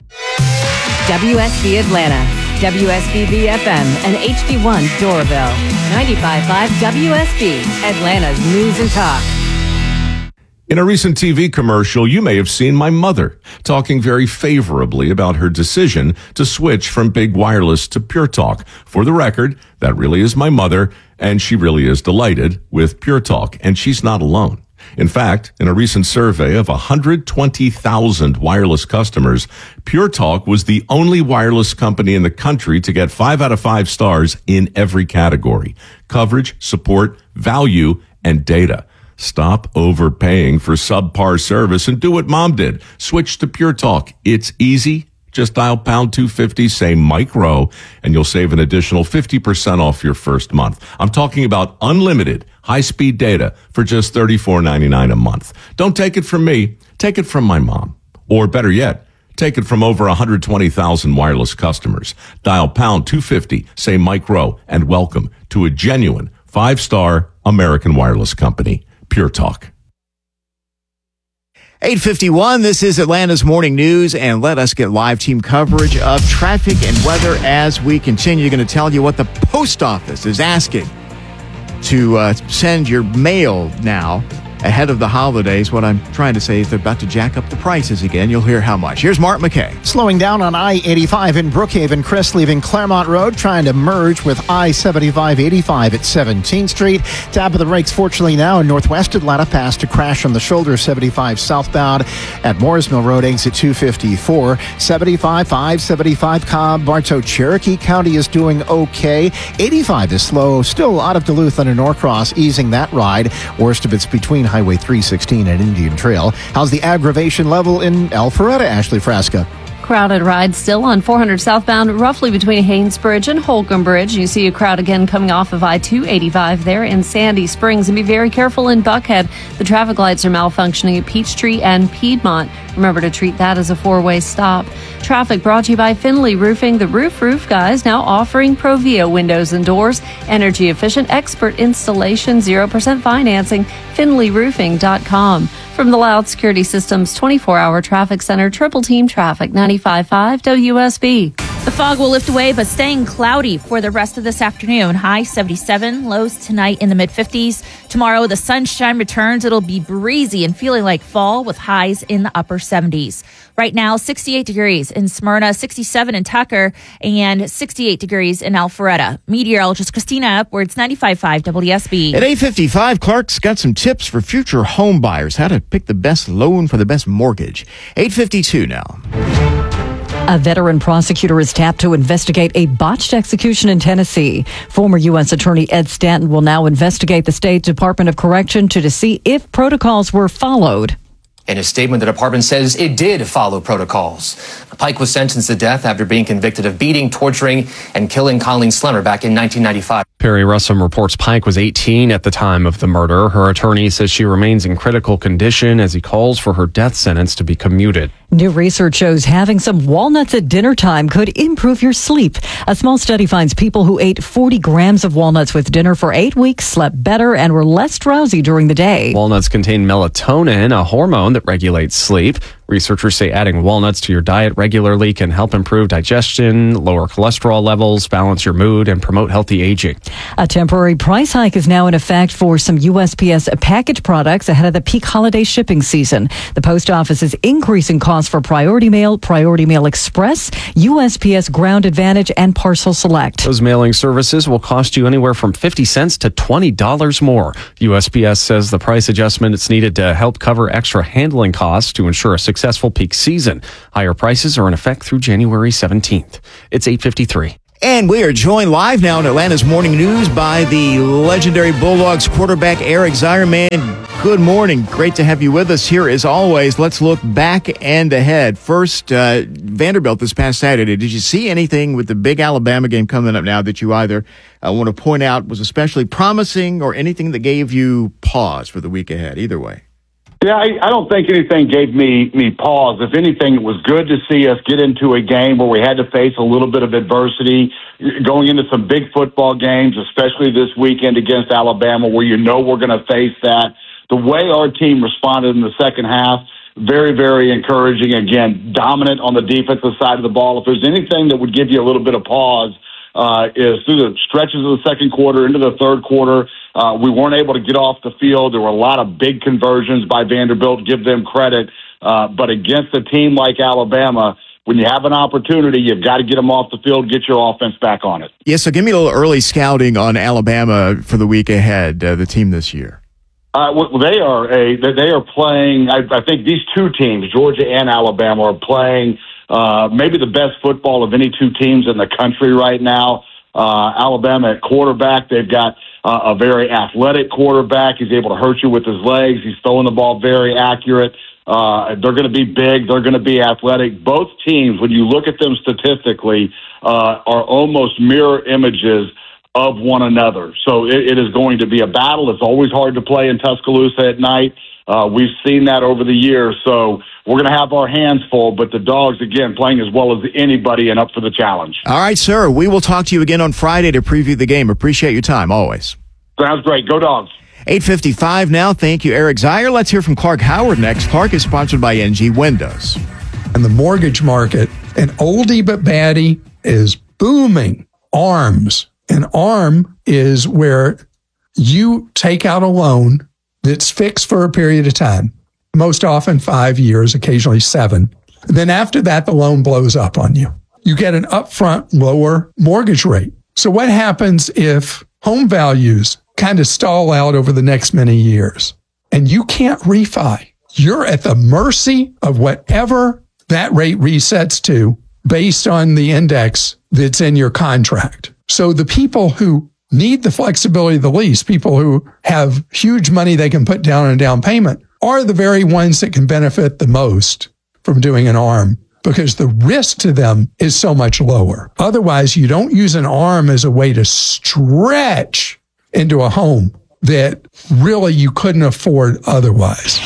WSB Atlanta, WSBB FM, and HD1 Doraville. 95.5 WSB, Atlanta's News and Talk. In a recent TV commercial, you may have seen my mother talking very favorably about her decision to switch from Big Wireless to Pure Talk. For the record, that really is my mother, and she really is delighted with Pure Talk, and she's not alone. In fact, in a recent survey of 120,000 wireless customers, Pure Talk was the only wireless company in the country to get 5 out of 5 stars in every category: coverage, support, value, and data. Stop overpaying for subpar service and do what Mom did. Switch to Pure Talk. It's easy. Just dial pound 250, say Mike Rowe, and you'll save an additional 50% off your first month. I'm talking about unlimited high-speed data for just $34.99 a month. Don't take it from me. Take it from my mom. Or better yet, take it from over 120,000 wireless customers. Dial pound 250, say Mike Rowe, and welcome to a genuine 5-star American wireless company, Pure Talk. 8:51, this is Atlanta's Morning News, and let us get live team coverage of traffic and weather as we continue. Going to tell you what the post office is asking to send your mail now ahead of the holidays. What I'm trying to say is they're about to jack up the prices again. You'll hear how much. Here's Mark McKay. Slowing down on I-85 in Brookhaven. Chris leaving Claremont Road, trying to merge with I-75-85 at 17th Street. Tap of the brakes, fortunately, now in Northwest Atlanta, past a crash on the shoulder 75 southbound at Morris Mill Road, exit 254. 75, 575 Cobb, Bartow, Cherokee County is doing okay. 85 is slow, still out of Duluth under Norcross, easing that ride. Worst of it's between Highway 316 and Indian Trail. How's the aggravation level in Alpharetta, Ashley Frasca? Crowded ride still on 400 southbound, roughly between Haynesbridge and Holcomb Bridge. You see a crowd again coming off of I-285 there in Sandy Springs. And be very careful in Buckhead. The traffic lights are malfunctioning at Peachtree and Piedmont. Remember to treat that as a 4-way stop. Traffic brought to you by Finley Roofing. The roof guys now offering Provia windows and doors. Energy efficient, expert installation, 0% financing. FinleyRoofing.com. From the Loud Security Systems 24-hour traffic center, Triple Team Traffic, 95.5 WSB. The fog will lift away, but staying cloudy for the rest of this afternoon. High 77, lows tonight in the mid-50s. Tomorrow, the sunshine returns. It'll be breezy and feeling like fall with highs in the upper 70s. Right now, 68 degrees in Smyrna, 67 in Tucker, and 68 degrees in Alpharetta. Meteorologist Christina Upwards, 95.5 WSB. At 8:55, Clark's got some tips for future home buyers, how to pick the best loan for the best mortgage. 8:52 now. A veteran prosecutor is tapped to investigate a botched execution in Tennessee. Former U.S. Attorney Ed Stanton will now investigate the State Department of Correction to see if protocols were followed. In a statement, the department says it did follow protocols. Pike was sentenced to death after being convicted of beating, torturing, and killing Colleen Slemmer back in 1995. Perry Russum reports Pike was 18 at the time of the murder. Her attorney says she remains in critical condition as he calls for her death sentence to be commuted. New research shows having some walnuts at dinner time could improve your sleep. A small study finds people who ate 40 grams of walnuts with dinner for 8 weeks slept better and were less drowsy during the day. Walnuts contain melatonin, a hormone that regulates sleep. Researchers say adding walnuts to your diet regularly can help improve digestion, lower cholesterol levels, balance your mood, and promote healthy aging. A temporary price hike is now in effect for some USPS package products ahead of the peak holiday shipping season. The post office is increasing costs for Priority Mail Express, USPS Ground Advantage, and Parcel Select. Those mailing services will cost you anywhere from 50 cents to $20 more. USPS says the price adjustment is needed to help cover extra handling costs to ensure a successful peak season. Higher prices are in effect through January 17th. It's 8:53. And we are joined live now in Atlanta's Morning News by the legendary Bulldogs quarterback Eric Zierman. Good morning. Great to have you with us here as always. Let's look back and ahead. First, Vanderbilt this past Saturday. Did you see anything with the big Alabama game coming up now that you either want to point out was especially promising or anything that gave you pause for the week ahead? Either way. Yeah, I don't think anything gave me pause. If anything, it was good to see us get into a game where we had to face a little bit of adversity going into some big football games, especially this weekend against Alabama, where you know we're going to face that. The way our team responded in the second half, very, very encouraging. Again, dominant on the defensive side of the ball. If there's anything that would give you a little bit of pause, is through the stretches of the second quarter into the third quarter. We weren't able to get off the field. There were a lot of big conversions by Vanderbilt. Give them credit. But against a team like Alabama, when you have an opportunity, you've got to get them off the field, get your offense back on it. Yeah, so give me a little early scouting on Alabama for the week ahead, the team this year. They are playing. I think these two teams, Georgia and Alabama, are playing maybe the best football of any two teams in the country right now. Alabama at quarterback, they've got a very athletic quarterback. He's able to hurt you with his legs. He's throwing the ball very accurate. They're going to be big. They're going to be athletic. Both teams, when you look at them statistically, are almost mirror images of one another. So it is going to be a battle. It's always hard to play in Tuscaloosa at night. We've seen that over the years. So we're going to have our hands full, but the Dogs, again, playing as well as anybody and up for the challenge. All right, sir. We will talk to you again on Friday to preview the game. Appreciate your time, always. Sounds great. Go Dogs. 8:55 now. Thank you, Eric Zier. Let's hear from Clark Howard next. Clark is sponsored by NG Windows. And the mortgage market, an oldie but baddie, is booming. ARMs. An ARM is where you take out a loan that's fixed for a period of time, most often 5 years, occasionally 7. Then after that, the loan blows up on you. You get an upfront lower mortgage rate. So what happens if home values kind of stall out over the next many years and you can't refi? You're at the mercy of whatever that rate resets to based on the index that's in your contract. So the people who need the flexibility the least, people who have huge money they can put down on a down payment, are the very ones that can benefit the most from doing an ARM because the risk to them is so much lower. Otherwise, you don't use an ARM as a way to stretch into a home that really you couldn't afford otherwise.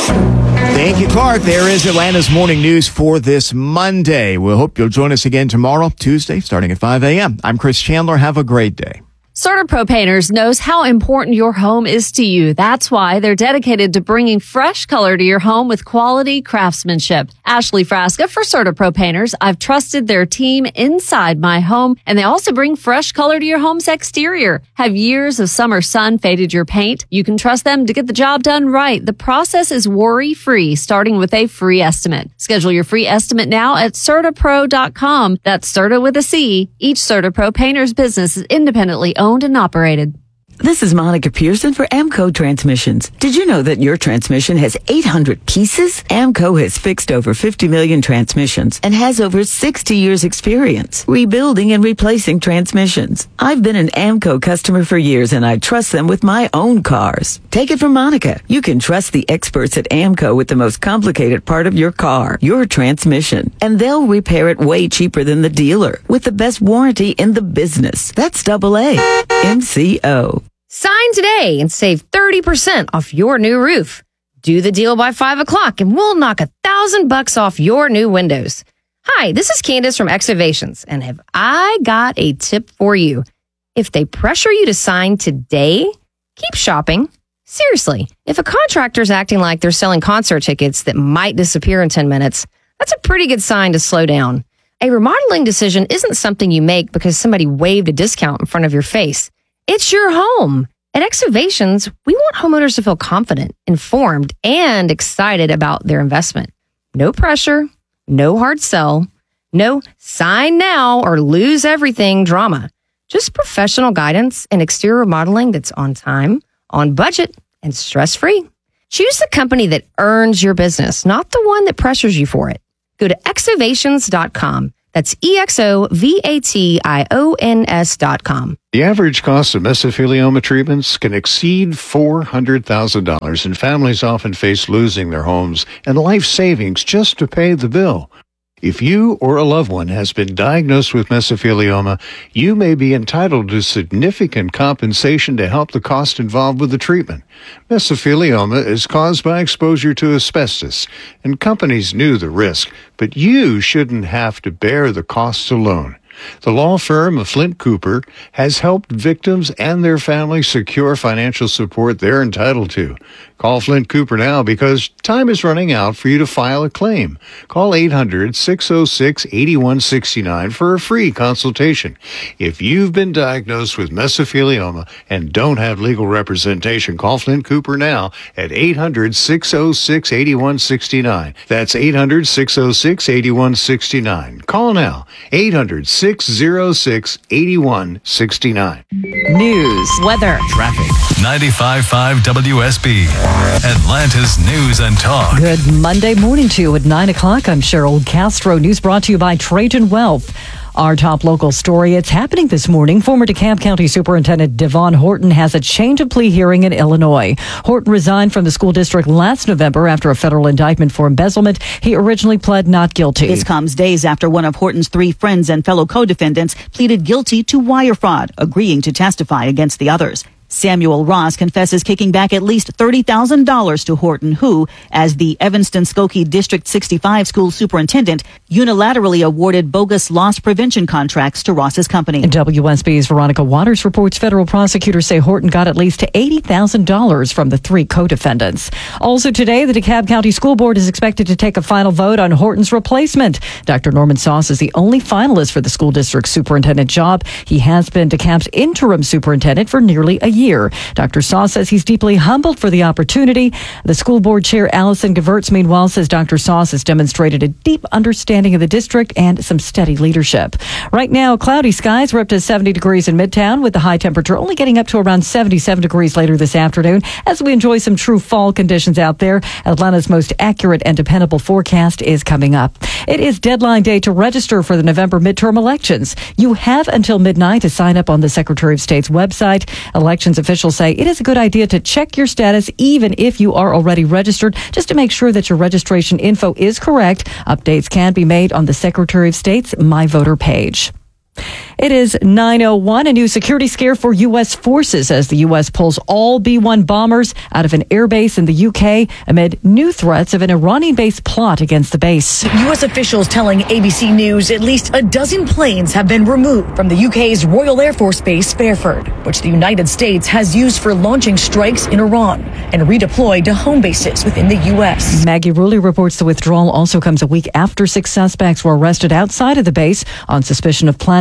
Thank you, Clark. There is Atlanta's Morning News for this Monday. We'll hope you'll join us again tomorrow, Tuesday, starting at 5 a.m. I'm Chris Chandler. Have a great day. CertaPro Painters knows how important your home is to you. That's why they're dedicated to bringing fresh color to your home with quality craftsmanship. Ashley Frasca for CertaPro Painters. I've trusted their team inside my home, and they also bring fresh color to your home's exterior. Have years of summer sun faded your paint? You can trust them to get the job done right. The process is worry-free, starting with a free estimate. Schedule your free estimate now at CertaPro.com. That's Certa with a C. Each CertaPro Painters business is independently owned and operated. This is Monica Pearson for Amco Transmissions. Did you know that your transmission has 800 pieces? Amco has fixed over 50 million transmissions and has over 60 years experience rebuilding and replacing transmissions. I've been an Amco customer for years and I trust them with my own cars. Take it from Monica. You can trust the experts at Amco with the most complicated part of your car, your transmission. And they'll repair it way cheaper than the dealer with the best warranty in the business. That's AA. MCO. Sign today and save 30% off your new roof. Do the deal by 5 o'clock and we'll knock $1,000 off your new windows. Hi, this is Candace from Excavations, and have I got a tip for you. If they pressure you to sign today, keep shopping. Seriously, if a contractor's acting like they're selling concert tickets that might disappear in 10 minutes, that's a pretty good sign to slow down. A remodeling decision isn't something you make because somebody waved a discount in front of your face. It's your home. At Excavations, we want homeowners to feel confident, informed, and excited about their investment. No pressure, no hard sell, no sign now or lose everything drama. Just professional guidance and exterior remodeling that's on time, on budget, and stress-free. Choose the company that earns your business, not the one that pressures you for it. Go to excavations.com. That's EXOVATIONS.com. The average cost of mesothelioma treatments can exceed $400,000, and families often face losing their homes and life savings just to pay the bill. If you or a loved one has been diagnosed with mesothelioma, you may be entitled to significant compensation to help the cost involved with the treatment. Mesothelioma is caused by exposure to asbestos, and companies knew the risk, but you shouldn't have to bear the costs alone. The law firm of Flint Cooper has helped victims and their families secure financial support they're entitled to. Call Flint Cooper now because time is running out for you to file a claim. Call 800-606-8169 for a free consultation. If you've been diagnosed with mesothelioma and don't have legal representation, call Flint Cooper now at 800-606-8169. That's 800-606-8169. Call now. 800-606-8169. News. Weather. Traffic. 95.5 WSB. Atlanta's News and Talk. Good Monday morning to you at 9 o'clock. I'm Cheryl Castro. News brought to you by Trajan Wealth. Our top local story, it's happening this morning. Former DeKalb County Superintendent Devon Horton has a change of plea hearing in Illinois. Horton resigned from the school district last November after a federal indictment for embezzlement. He originally pled not guilty. This comes days after one of Horton's 3 friends and fellow co-defendants pleaded guilty to wire fraud, agreeing to testify against the others. Samuel Ross confesses kicking back at least $30,000 to Horton, who, as the Evanston-Skokie District 65 school superintendent, unilaterally awarded bogus loss prevention contracts to Ross's company. WSB's Veronica Waters reports federal prosecutors say Horton got at least $80,000 from the 3 co-defendants. Also today, the DeKalb County School Board is expected to take a final vote on Horton's replacement. Dr. Norman Sauce is the only finalist for the school district superintendent job. He has been DeKalb's interim superintendent for nearly a year. Dr. Sauce says he's deeply humbled for the opportunity. The school board chair, Allison Gevertz, meanwhile, says Dr. Sauce has demonstrated a deep understanding of the district and some steady leadership. Right now, cloudy skies. We're up to 70 degrees in Midtown, with the high temperature only getting up to around 77 degrees later this afternoon as we enjoy some true fall conditions out there. Atlanta's most accurate and dependable forecast is coming up. It is deadline day to register for the November midterm elections. You have until midnight to sign up on the Secretary of State's website. Elections officials say it is a good idea to check your status even if you are already registered, just to make sure that your registration info is correct. Updates can be made on the Secretary of State's My Voter page. It is 9:01, a new security scare for U.S. forces as the U.S. pulls all B-1 bombers out of an airbase in the U.K. amid new threats of an Iranian-based plot against the base. U.S. officials telling ABC News at least a dozen planes have been removed from the U.K.'s Royal Air Force Base, Fairford, which the United States has used for launching strikes in Iran and redeployed to home bases within the U.S. Maggie Rulli reports the withdrawal also comes a week after 6 suspects were arrested outside of the base on suspicion of planning an act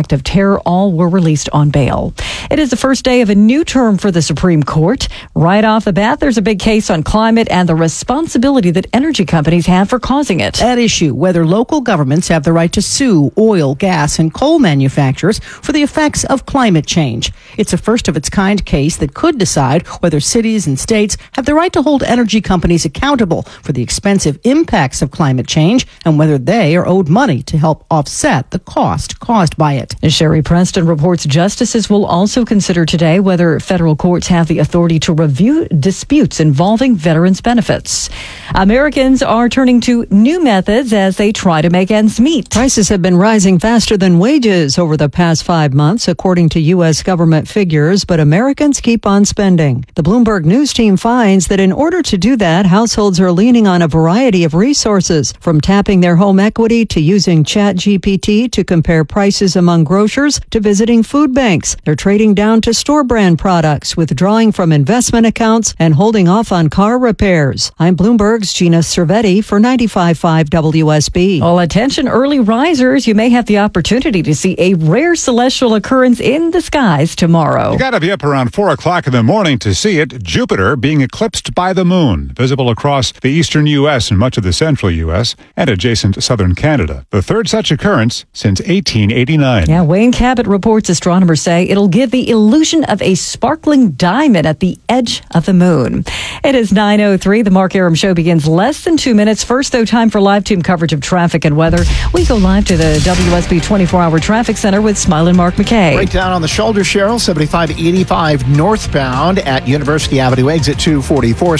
act of terror, all were released on bail. It is the first day of a new term for the Supreme Court. Right off the bat, there's a big case on climate and the responsibility that energy companies have for causing it. At issue, whether local governments have the right to sue oil, gas, and coal manufacturers for the effects of climate change. It's a first-of-its-kind case that could decide whether cities and states have the right to hold energy companies accountable for the expensive impacts of climate change and whether they are owed money to help offset the cost caused by it. Sherry Preston reports justices will also consider today whether federal courts have the authority to review disputes involving veterans' benefits. Americans are turning to new methods as they try to make ends meet. Prices have been rising faster than wages over the past 5 months, according to U.S. government figures, but Americans keep on spending. The Bloomberg News team finds that in order to do that, households are leaning on a variety of resources, from tapping their home equity to using ChatGPT to compare prices among grocers to visiting food banks. They're trading down to store brand products, withdrawing from investment accounts and holding off on car repairs. I'm Bloomberg's Gina Cervetti for 95.5 WSB. Well, attention early risers, you may have the opportunity to see a rare celestial occurrence in the skies tomorrow. You got to be up around 4 o'clock in the morning to see it. Jupiter being eclipsed by the moon, visible across the eastern U.S. and much of the central U.S. and adjacent southern Canada. The third such occurrence since 1889. Yeah, Wayne Cabot reports astronomers say it'll give the illusion of a sparkling diamond at the edge of the moon. It is 9:03. The Mark Aram Show begins less than 2 minutes. First, though, time for live team coverage of traffic and weather. We go live to the WSB 24-hour traffic center with Smilin' Mark McKay. Breakdown on the shoulder, Cheryl, 7585 northbound at University Avenue, exit 244.